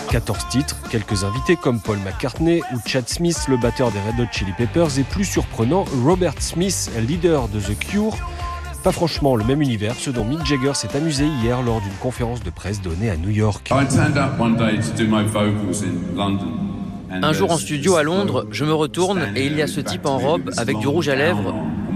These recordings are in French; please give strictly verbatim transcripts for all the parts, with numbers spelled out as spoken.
quatorze titres, quelques invités comme Paul McCartney ou Chad Smith, le batteur des Red Hot Chili Peppers, et plus surprenant, Robert Smith, leader de The Cure. Pas franchement le même univers, ce dont Mick Jagger s'est amusé hier lors d'une conférence de presse donnée à New York. Un jour en studio à Londres, je me retourne et il y a ce type en robe avec du rouge à lèvres.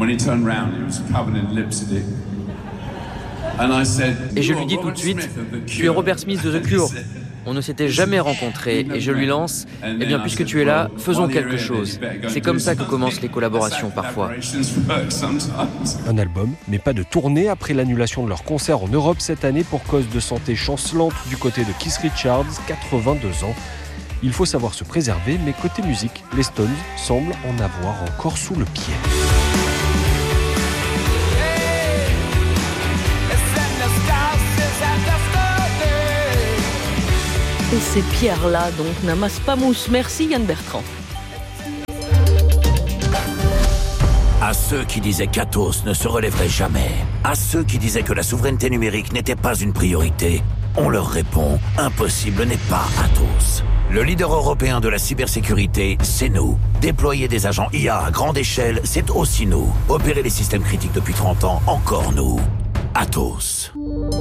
Et je lui dis tout de suite, tu es Robert Smith de The Cure. On ne s'était jamais rencontrés et je lui lance, eh bien puisque tu es là, faisons quelque chose. C'est comme ça que commencent les collaborations parfois. Un album, mais pas de tournée après l'annulation de leur concert en Europe cette année pour cause de santé chancelante du côté de Keith Richards, quatre-vingt-deux ans. Il faut savoir se préserver, mais côté musique, les Stones semblent en avoir encore sous le pied. Et ces pierres-là, donc, n'amassent pas mousse. Merci Yann Bertrand. À ceux qui disaient qu'Atos ne se relèverait jamais, à ceux qui disaient que la souveraineté numérique n'était pas une priorité, on leur répond, impossible n'est pas Atos. Le leader européen de la cybersécurité, c'est nous. Déployer des agents I A à grande échelle, c'est aussi nous. Opérer les systèmes critiques depuis trente ans, encore nous. Atos.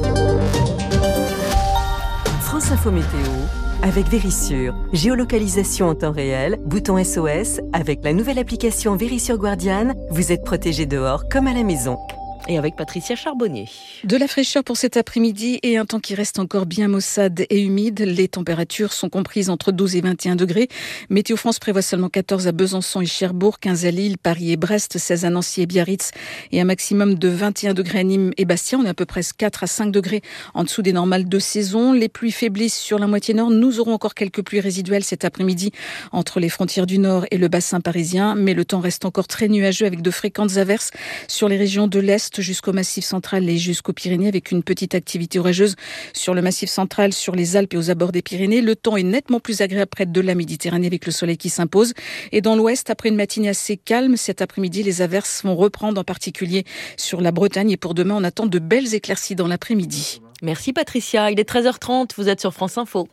France Info Météo, avec Vérissure. Géolocalisation en temps réel, bouton S O S, avec la nouvelle application Vérissure Guardian, vous êtes protégé dehors comme à la maison. Et avec Patricia Charbonnier. De la fraîcheur pour cet après-midi et un temps qui reste encore bien maussade et humide. Les températures sont comprises entre douze et vingt et un degrés. Météo France prévoit seulement quatorze à Besançon et Cherbourg, quinze à Lille, Paris et Brest, seize à Nancy et Biarritz et un maximum de vingt et un degrés à Nîmes et Bastia. On est à peu près quatre à cinq degrés en dessous des normales de saison. Les pluies faiblissent sur la moitié nord. Nous aurons encore quelques pluies résiduelles cet après-midi entre les frontières du nord et le bassin parisien. Mais le temps reste encore très nuageux avec de fréquentes averses sur les régions de l'Est jusqu'au Massif central et jusqu'aux Pyrénées avec une petite activité orageuse sur le Massif central, sur les Alpes et aux abords des Pyrénées. Le temps est nettement plus agréable près de la Méditerranée avec le soleil qui s'impose. Et dans l'Ouest, après une matinée assez calme, cet après-midi, les averses vont reprendre en particulier sur la Bretagne. Et pour demain, on attend de belles éclaircies dans l'après-midi. Merci Patricia. Il est treize heures trente, vous êtes sur France Info.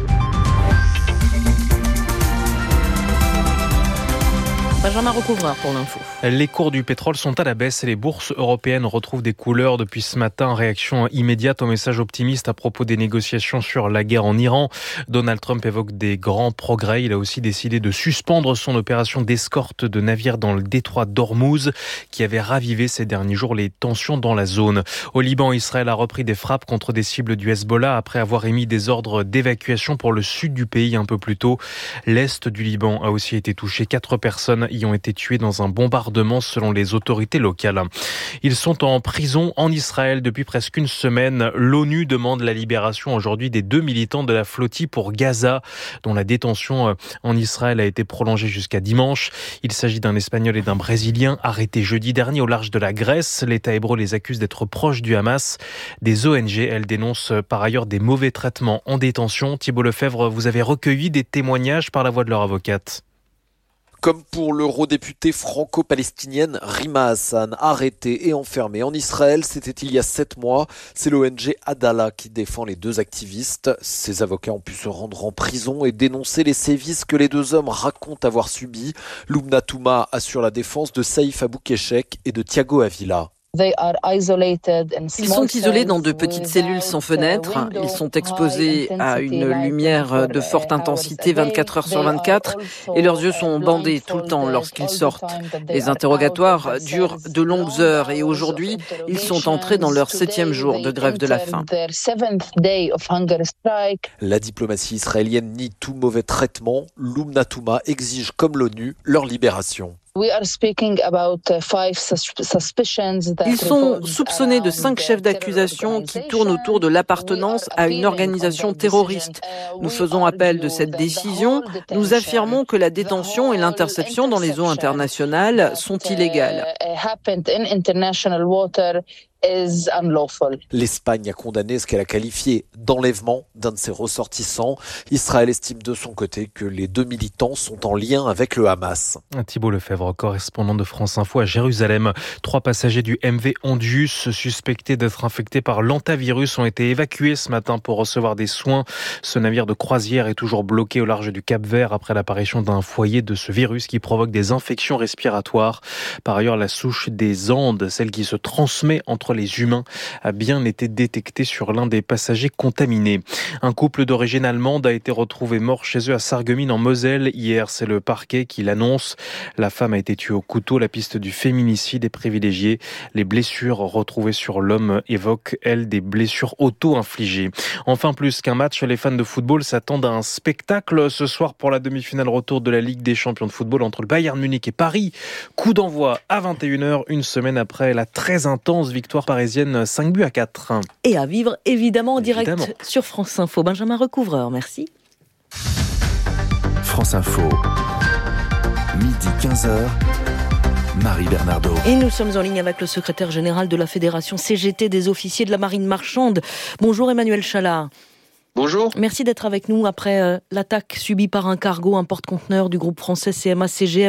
Benjamin Recouvreur pour l'info. Les cours du pétrole sont à la baisse et les bourses européennes retrouvent des couleurs depuis ce matin. Réaction immédiate au message optimiste à propos des négociations sur la guerre en Iran. Donald Trump évoque des grands progrès. Il a aussi décidé de suspendre son opération d'escorte de navires dans le détroit d'Ormuz qui avait ravivé ces derniers jours les tensions dans la zone. Au Liban, Israël a repris des frappes contre des cibles du Hezbollah après avoir émis des ordres d'évacuation pour le sud du pays un peu plus tôt. L'est du Liban a aussi été touché. Quatre personnes y ont été tués dans un bombardement selon les autorités locales. Ils sont en prison en Israël depuis presque une semaine. L'ONU demande la libération aujourd'hui des deux militants de la flottille pour Gaza, dont la détention en Israël a été prolongée jusqu'à dimanche. Il s'agit d'un Espagnol et d'un Brésilien arrêtés jeudi dernier au large de la Grèce. L'État hébreu les accuse d'être proches du Hamas. Des O N G, elles dénoncent par ailleurs des mauvais traitements en détention. Thibault Lefebvre, vous avez recueilli des témoignages par la voix de leur avocate. Comme pour l'eurodéputée franco-palestinienne Rima Hassan, arrêtée et enfermée en Israël, c'était il y a sept mois. C'est l'O N G Adala qui défend les deux activistes. Ses avocats ont pu se rendre en prison et dénoncer les sévices que les deux hommes racontent avoir subis. Loubna Touma assure la défense de Saïf Aboukeshek et de Thiago Avila. Ils sont isolés dans de petites cellules sans fenêtres. Ils sont exposés à une lumière de forte intensité vingt-quatre heures sur vingt-quatre et leurs yeux sont bandés tout le temps lorsqu'ils sortent. Les interrogatoires durent de longues heures et aujourd'hui, ils sont entrés dans leur septième jour de grève de la faim. La diplomatie israélienne nie tout mauvais traitement. Loubna Touma exige, comme l'ONU, leur libération. Ils sont soupçonnés de cinq chefs d'accusation qui tournent autour de l'appartenance à une organisation terroriste. Nous faisons appel de cette décision. Nous affirmons que la détention et l'interception dans les eaux internationales sont illégales. L'Espagne a condamné ce qu'elle a qualifié d'enlèvement d'un de ses ressortissants. Israël estime de son côté que les deux militants sont en lien avec le Hamas. Thibault Lefebvre, correspondant de France Info à Jérusalem. Trois passagers du M V Ondius suspectés d'être infectés par l'hantavirus ont été évacués ce matin pour recevoir des soins. Ce navire de croisière est toujours bloqué au large du Cap-Vert après l'apparition d'un foyer de ce virus qui provoque des infections respiratoires. Par ailleurs, la souche des Andes, celle qui se transmet entre les humains, a bien été détectée sur l'un des passagers contaminés. Un couple d'origine allemande a été retrouvé mort chez eux à Sarreguemines en Moselle. Hier, c'est le parquet qui l'annonce. La femme a été tuée au couteau. La piste du féminicide est privilégiée. Les blessures retrouvées sur l'homme évoquent, elles, des blessures auto-infligées. Enfin, plus qu'un match, les fans de football s'attendent à un spectacle ce soir pour la demi-finale retour de la Ligue des champions de football entre le Bayern Munich et Paris. Coup d'envoi à vingt et une heures, une semaine après la très intense victoire parisienne cinq buts à quatre. Et à vivre évidemment en direct Évidemment. sur France Info. Benjamin Recouvreur, merci. France Info, midi quinze heures. Marie Bernardo. Et nous sommes en ligne avec le secrétaire général de la Fédération C G T des officiers de la marine marchande. Bonjour Emmanuel Chalard. Bonjour. Merci d'être avec nous après euh, l'attaque subie par un cargo, un porte-conteneur du groupe français C M A C G M.